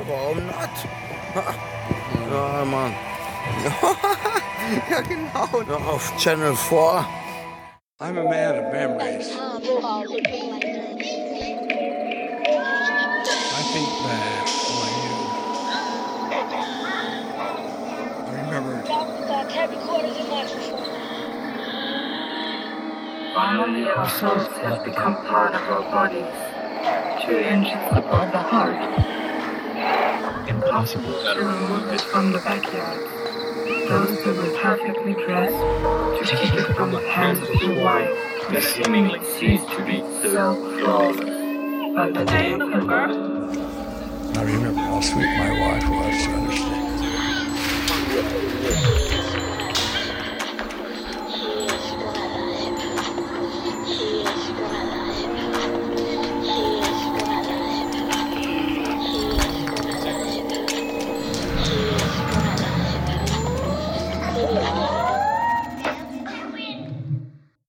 warum not? Ja, Mann. Ja, genau. Noch auf Channel 4. I'm a man of memories. I think back on you. I remember. Finally, our souls have become part of our bodies. 2 inches above the heart. Impossible to remove it from the backyard. Those who were perfectly dressed to keep it from the hands of the wife who seemingly ceased to be so flawless. But the day of her birth, I remember how sweet my wife was, to understand.